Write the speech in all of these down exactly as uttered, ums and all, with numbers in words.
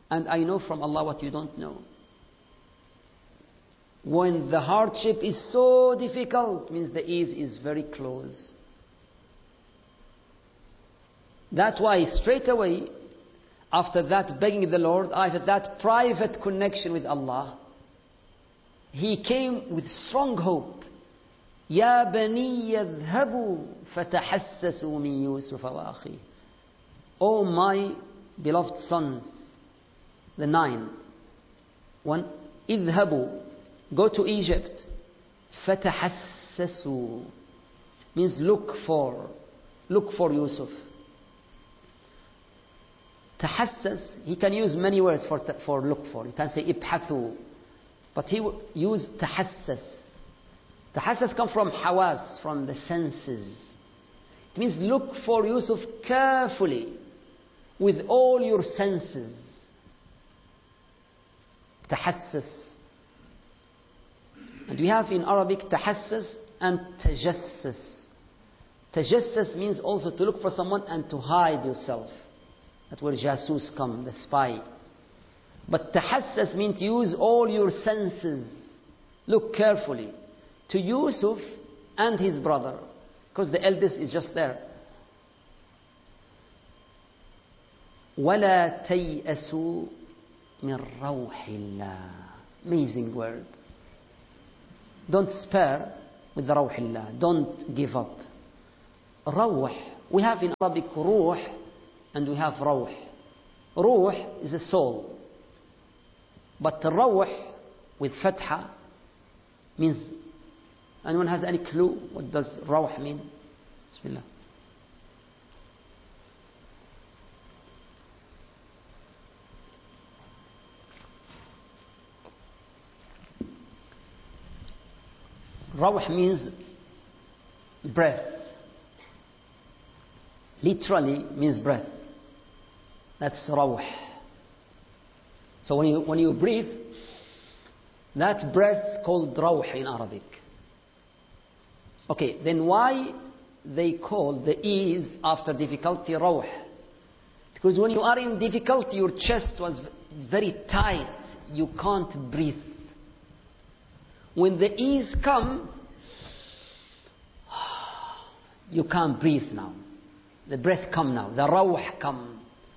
and I know from Allah what you don't know. When the hardship is so difficult, means the ease is very close. That's why straight away, after that begging the Lord, after that private connection with Allah, he came with strong hope. يَا بَنِيَّ اذْهَبُوا فَتَحَسَّسُوا مِنْ يُوسُفَ وَأَخِيهِ. O my beloved sons, the nine. One, اذهبوا, go to Egypt. فَتَحَسَّسُوا means look for, look for Yusuf. تحسس, he can use many words for, for look for. You can say ابحثوا, but he used تحسس. تحسس comes from حواس, from the senses. It means look for Yusuf carefully, with all your senses. تحسس. And we have in Arabic تحسس and تجسس. تجسس means also to look for someone and to hide yourself. That's where jasus come, the spy. But tahassas means to use all your senses. Look carefully to Yusuf and his brother, because the eldest is just there. وَلَا تَيْأَسُوا مِنْ رَوْحِ اللَّهِ. Amazing word. Don't spare with the روح الله. Don't give up. روح. We have in Arabic روح and we have روح. روح is a soul. But روح with fatha means, anyone has any clue what does روح mean? Bismillah. روح means breath. Literally means breath. That's روح. So when you, when you breathe, that breath called روح in Arabic. Okay, then why they call the ease after difficulty روح? Because when you are in difficulty, your chest was very tight. You can't breathe. When the ease come, you can't breathe now. The breath come now. The روح come.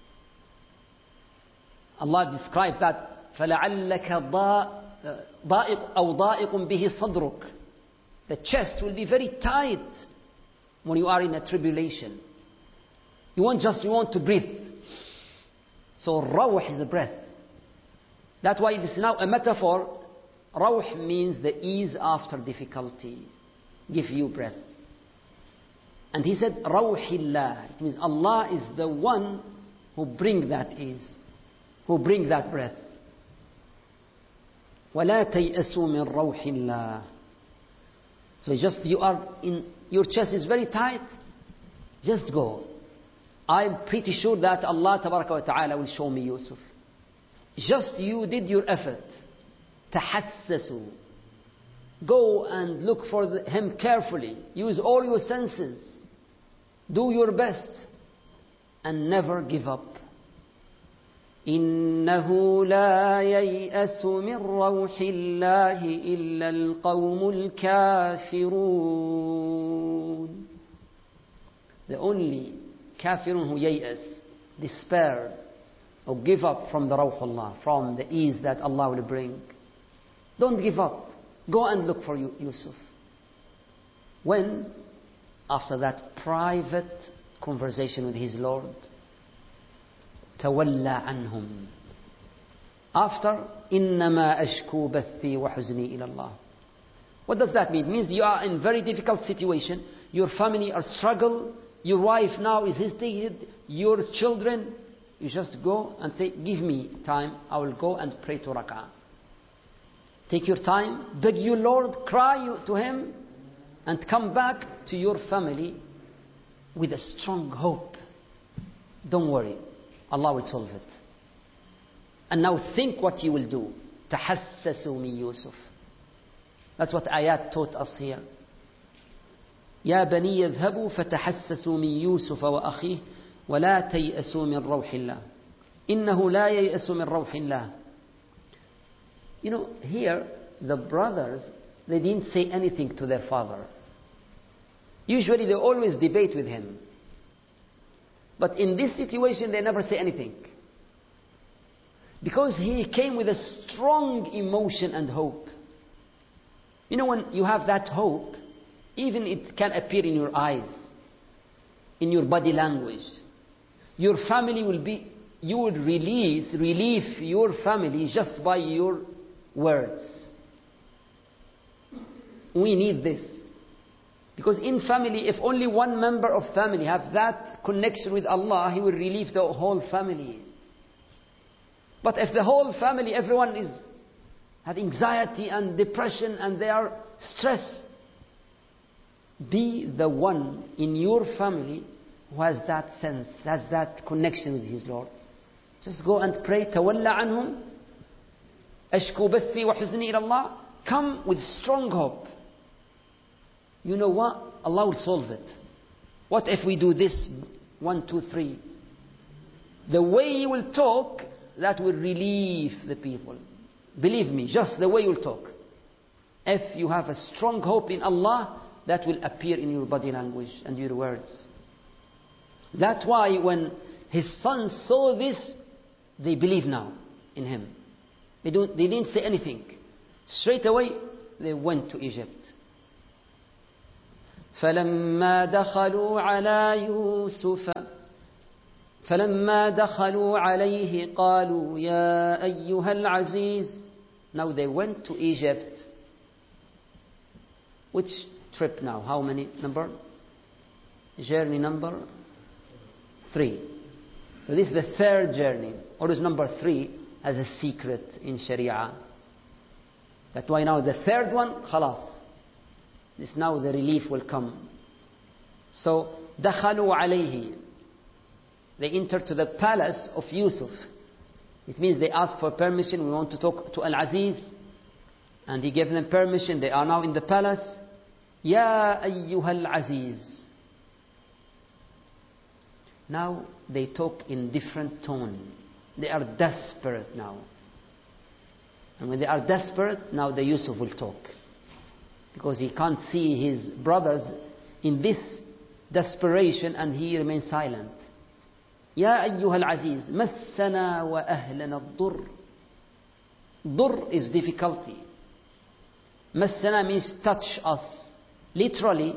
Allah described that فَلَعَلَّكَ ضَائِقٌ أَوْ ضَائِقٌ بِهِ صَدْرُكَ. The chest will be very tight when you are in a tribulation. You want just you want to breathe. So روح is the breath. That's why this is now a metaphor. روح means the ease after difficulty. Give you breath. And he said روح الله. It means Allah is the one who bring that ease, who bring that breath. وَلَا تَيْأَسُوا مِنْ رَوْحِ اللَّهِ. So just you are in, your chest is very tight, just go. I'm pretty sure that Allah tabaraka wa ta'ala will show me Yusuf. Just you did your effort. تحسسوا. Go and look for the, him carefully. Use all your senses. Do your best. And never give up. إِنَّهُ لَا يَيْأَسُ مِنْ رَوْحِ اللَّهِ إِلَّا الْقَوْمُ الْكَافِرُونَ. The only kafirun who yayas, despair, or give up from the Rawh Allah, from the ease that Allah will bring. Don't give up. Go and look for Yusuf. When? After that private conversation with his Lord. تَوَلَّى عَنْهُمْ. After, إِنَّمَا أَشْكُو بَثِّي وَحُزْنِي إِلَى اللَّهِ. What does that mean? It means you are in very difficult situation. Your family are struggle. Your wife now is hesitated. Your children. You just go and say, give me time. I will go and pray to Rak'ah. Take your time. Beg your Lord. Cry to Him. And come back to your family with a strong hope. Don't worry. Allah will solve it. And now think what you will do. تحسسوا من يوسف. That's what ayat taught us here. يا بني يذهبوا فتحسسوا من يوسف وأخيه ولا تيأسوا من روح الله. إنه لا ييأس من روح الله. You know, here, the brothers, they didn't say anything to their father. Usually they always debate with him. But in this situation, they never say anything. Because he came with a strong emotion and hope. You know, when you have that hope, even it can appear in your eyes, in your body language. Your family will be, you will release, relieve your family just by your words. We need this. Because in family, if only one member of family have that connection with Allah, he will relieve the whole family. But if the whole family, everyone is have anxiety and depression and they are stressed, be the one in your family who has that sense, has that connection with his Lord. Just go and pray. تَوَلَّ عَنْهُمْ أَشْكُو بَثِّي وَحُزْنِي إِلَى اللَّهِ. Come with strong hope. You know what? Allah will solve it. What if we do this? One, two, three. The way you will talk, that will relieve the people. Believe me, just the way you will talk. If you have a strong hope in Allah, that will appear in your body language and your words. That's why when his sons saw this, they believe now in him. They, don't, they didn't say anything. Straight away, they went to Egypt. فلما دخلوا على يوسف فلما دخلوا عليه قالوا يا أيها العزيز. Now they went to Egypt. Which trip now? How many number? Journey number three. So this is the third journey. Always number three as a secret in Sharia. That's why now the third one, خلاص. This now the relief will come. So دخلوا عليه. They entered to the palace of Yusuf. It means they asked for permission. We want to talk to Al-Aziz. And he gave them permission. They are now in the palace. Ya ayyuhal aziz. Now they talk in different tone. They are desperate now. And when they are desperate, now the Yusuf will talk. Because he can't see his brothers in this desperation and he remains silent. يا أيها العزيز مسنا وأهلنا الضر. ضر is difficulty. مسنا means touch us. Literally,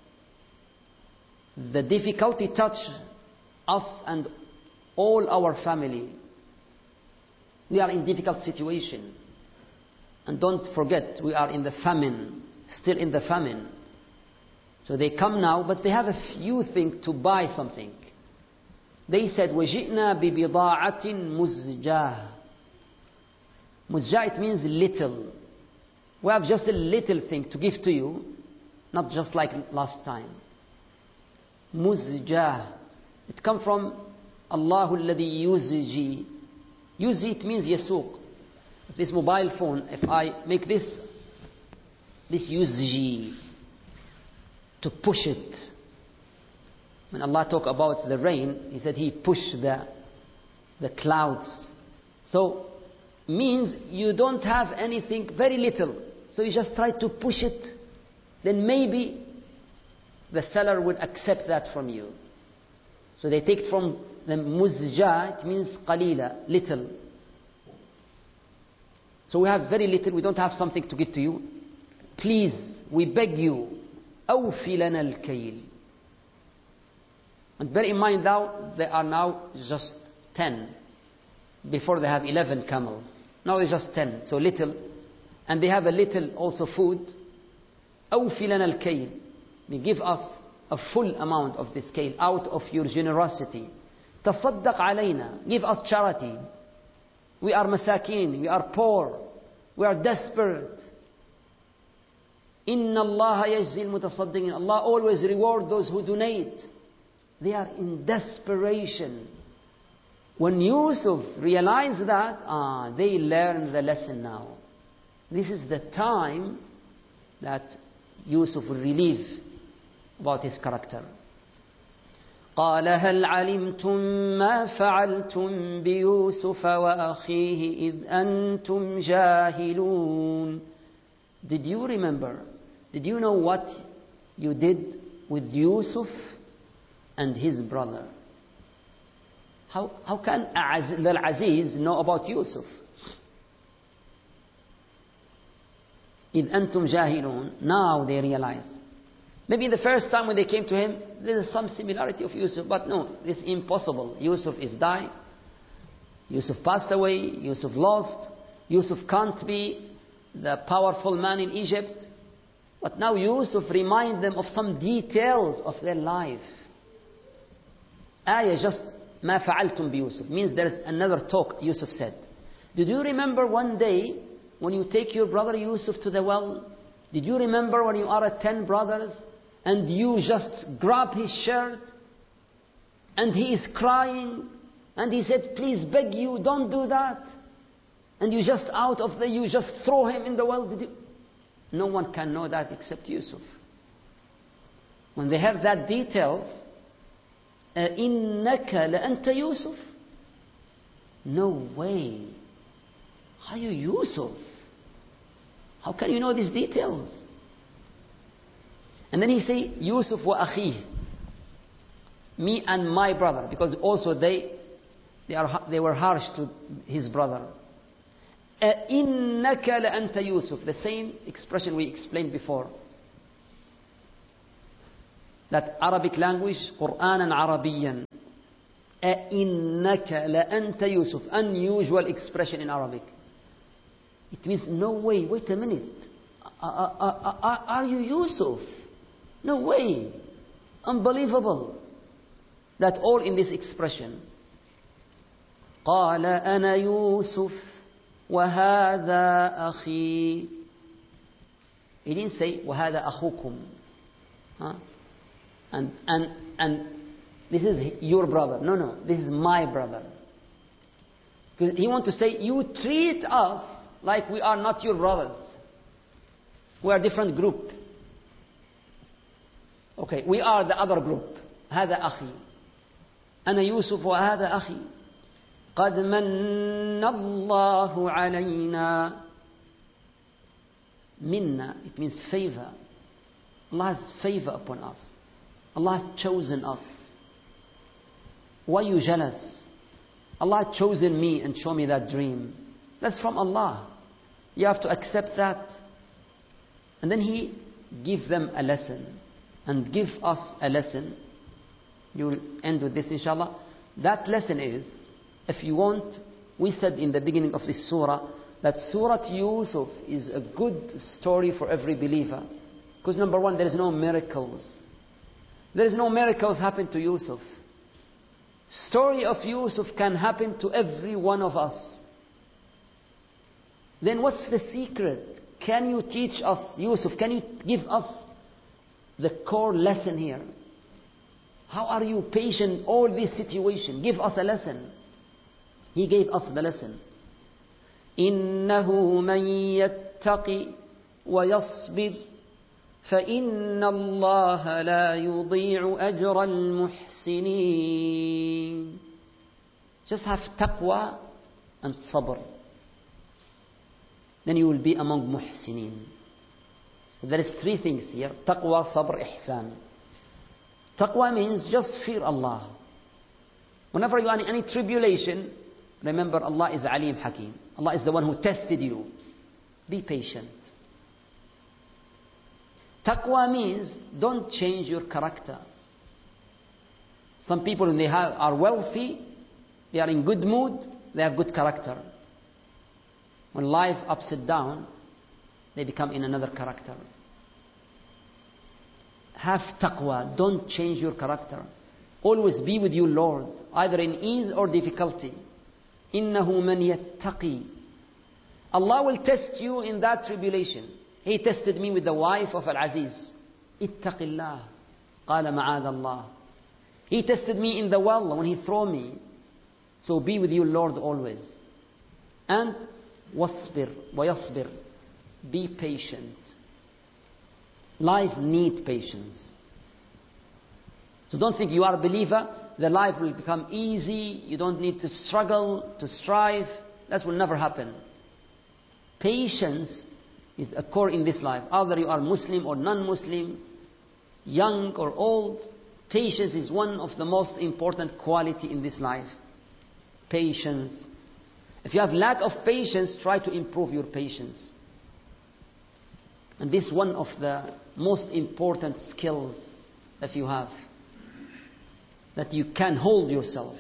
the difficulty touch us and all our family. We are in difficult situation. And don't forget, we are in the famine. Still in the famine. So they come now, but they have a few things to buy something. They said, وَجِئْنَا بِبِضَاعَةٍ مُزْجَاهٍ. Muzjah, it means little. We have just a little thing to give to you, not just like last time. Muzjah. It comes from Allahu alladhi yuzji. Yuzji, it means yasuq. This mobile phone, if I make this, this yuzji, to push it. When Allah talked about the rain, He said He pushed the, the clouds. So, means you don't have anything, very little. So you just try to push it. Then maybe the seller would accept that from you. So they take from the muzja, it means qalila, little. So we have very little, we don't have something to give to you. Please, we beg you, أوفِ لنا الكيل. And bear in mind now, they are now just ten. Before they have eleven camels. Now they're just ten, so little. And they have a little also food. أوفِ لنا الكيل. They give us a full amount of this scale out of your generosity. تصدق علينا. Give us charity. We are masakin, we are poor, we are desperate. إن الله يجزي المتصدقين. Allah always reward those who donate. They are in desperation. When Yusuf realized that, ah, they learned the lesson now. This is the time that Yusuf will relieve about his character. قال هل علمتم ما فعلتم بيوسف وأخيه إذ أنتم جاهلون. Did you remember? Did you know what you did with Yusuf and his brother? How, how can Al-Aziz know about Yusuf? إذ أنتم جاهلون. Now they realize. Maybe the first time when they came to him, there is some similarity of Yusuf, but no, it's impossible. Yusuf is died. Yusuf passed away. Yusuf lost. Yusuf can't be the powerful man in Egypt. But now Yusuf reminds them of some details of their life. Ayah just ما فعلتم بيوسف means there is another talk. Yusuf said, did you remember one day when you take your brother Yusuf to the well? Did you remember when you are at ten brothers and you just grab his shirt and he is crying and he said, please beg you, don't do that, and you just out of the you just throw him in the well? Did you? No one can know that except Yusuf. When they heard that details, إِنَّكَ لَأَنْتَ Yusuf? No way. How are you Yusuf? How can you know these details? And then he say, Yusuf wa akhi, me and my brother, because also they they are they were harsh to his brother. إِنَّكَ لَأَنْتَ Yusuf, the same expression we explained before. That Arabic language, Qur'anan Arabiyan. إِنَّكَ لَأَنْتَ Yusuf, unusual expression in Arabic. It means, no way, wait a minute. Are, are, are, are you Yusuf? No way. Unbelievable. That all in this expression. قال أنا يوسف وهذا أخي. He didn't say وهذا أخوكم. Huh? And, and, and this is your brother. No, no, this is my brother. Because he wants to say, you treat us like we are not your brothers. We are a different group. Okay, we are the other group. هذا أخي. أنا يوسف وهذا أخي. قد من الله علينا. Minna, it means favor. Allah has favor upon us. Allah has chosen us. Why are you jealous? Allah has chosen me and shown me that dream. That's from Allah. You have to accept that. And then He give them a lesson and give us a lesson. You will end with this inshallah. That lesson is, if you want, we said in the beginning of this surah that Surah Yusuf is a good story for every believer. Because number one, there is no miracles. There is no miracles happen to Yusuf. Story of Yusuf can happen to every one of us. Then what's the secret? Can you teach us, Yusuf, can you give us the core lesson here? How are you patient all this situation? Give us a lesson. He gave us the lesson. إِنَّهُ مَن يَتَّقِ وَيَصْبِرْ فَإِنَّ اللَّهَ لَا يُضِيعُ أَجْرَ الْمُحْسِنِينَ. Just have taqwa and sabr. Then you will be among muhsinin. There is three things here. Taqwa, sabr, ihsan. Taqwa means just fear Allah. Whenever you are in any tribulation, remember Allah is Alim Hakim. Allah is the one who tested you. Be patient. Taqwa means don't change your character. Some people, when they have, are wealthy, they are in good mood, they have good character. When life ups it down, they become in another character. Have taqwa. Don't change your character. Always be with your Lord, either in ease or difficulty. إِنَّهُ مَنْ يَتَّقِي. Allah will test you in that tribulation. He tested me with the wife of Al-Aziz. اتَّقِ اللَّهِ قَالَ مَعَاذَ اللَّهِ. He tested me in the well when He threw me. So be with your Lord always. And وَاصْبِرْ وَيَصْبِرْ. Be patient. Life needs patience. So don't think you are a believer, the life will become easy, you don't need to struggle, to strive. That will never happen. Patience is a core in this life. Either you are Muslim or non-Muslim, young or old, patience is one of the most important quality in this life. Patience. If you have lack of patience, try to improve your patience. And this is one of the most important skills that you have. That you can hold yourself.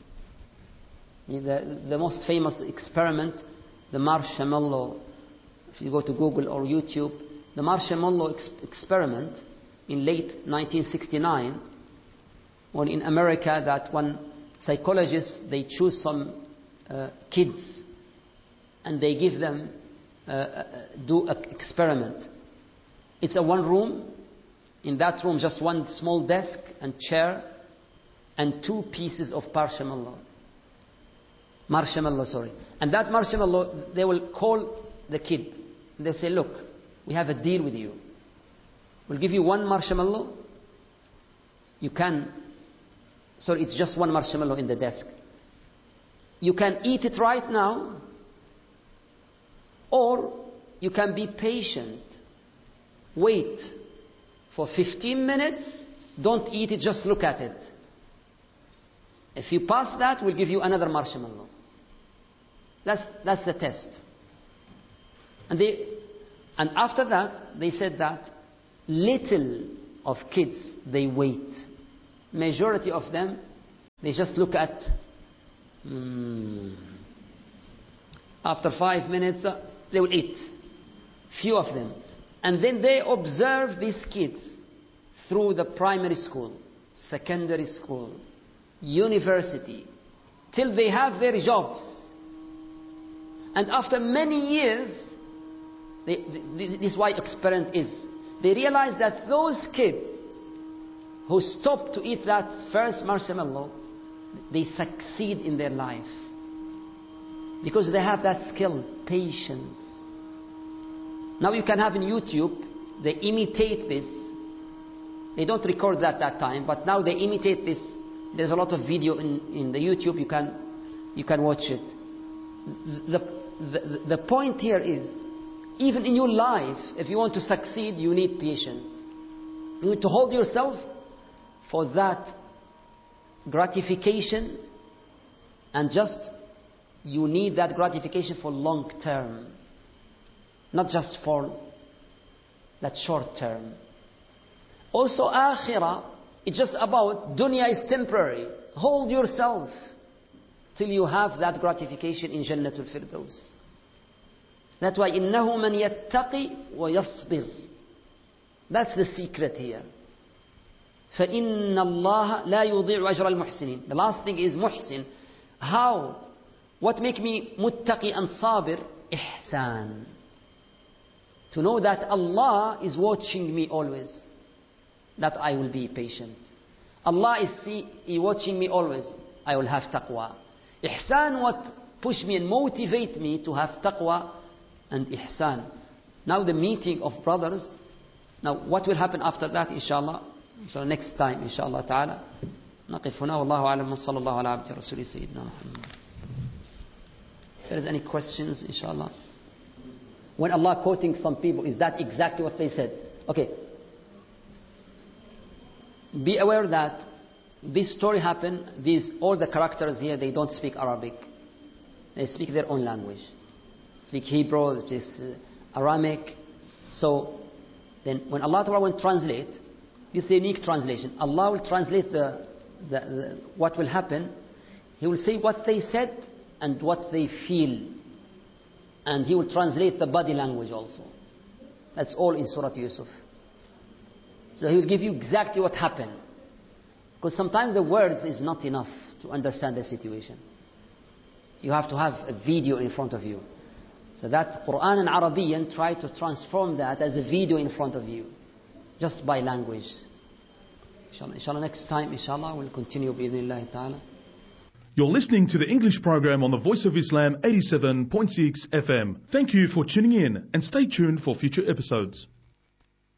The, the most famous experiment, the marshmallow, if you go to Google or YouTube, the marshmallow ex- experiment in late nineteen sixty-nine, when in America that one psychologist, they choose some uh, kids and they give them uh, uh, do an experiment. It's a one room. In that room, just one small desk and chair and two pieces of marshmallow. Marshmallow, sorry. And that marshmallow, they will call the kid. They say, look, we have a deal with you. We'll give you one marshmallow. You can, sorry, it's just one marshmallow in the desk. You can eat it right now, or you can be patient. Wait for fifteen minutes. Don't eat it, just look at it. If you pass that, we'll give you another marshmallow. That's, that's the test. And they, and after that, they said that little of kids, they wait. Majority of them, they just look at, mm, after five minutes, uh, they will eat. Few of them. And then they observe these kids through the primary school, secondary school, university, till they have their jobs. And after many years, they, they, this is why experiment is, they realize that those kids who stop to eat that first marshmallow, they succeed in their life. Because they have that skill, patience. Now you can have in YouTube, they imitate this. They don't record that that time, but now they imitate this. There's a lot of video in, in the YouTube, you can, you can watch it. The, the, the point here is, even in your life, if you want to succeed, you need patience. You need to hold yourself for that gratification, and just you need that gratification for long term, not just for that short term. Also, akhirah, it's just about dunya is temporary. Hold yourself till you have that gratification in Jannatul Firdaus. That's why إِنَّهُ مَنْ يَتَّقِي وَيَصْبِرْ. That's the secret here. فَإِنَّ اللَّهَ لَا يُضِيعُ أَجْرَ الْمُحْسِنِينَ. The last thing is muhsin. How? What make me muttaqi and sabir? Ihsan. To know that Allah is watching me always, that I will be patient. Allah is see, he watching me always, I will have taqwa. Ihsan, what push me and motivate me to have taqwa and ihsan. Now the meeting of brothers. Now what will happen after that, inshallah? So next time, inshallah ta'ala. نقف هنا والله أعلم وصلى الله على عبده رسوله سيدنا محمد. If there is any questions, inshallah. When Allah quoting some people, is that exactly what they said? Okay. Be aware that this story happened, these, all the characters here, they don't speak Arabic. They speak their own language. Speak Hebrew, it is uh, Aramaic. So, then when Allah Ta'ala will translate, this is a unique translation. Allah will translate the, the, the what will happen. He will say what they said and what they feel. And He will translate the body language also. That's all in Surah Yusuf. So He will give you exactly what happened. Because sometimes the words is not enough to understand the situation. You have to have a video in front of you. So that Quran and Arabian try to transform that as a video in front of you. Just by language. Inshallah, inshallah next time, inshallah, we'll continue bi-idhnillahi ta'ala. You're listening to the English program on the Voice of Islam eighty-seven point six F M. Thank you for tuning in and stay tuned for future episodes.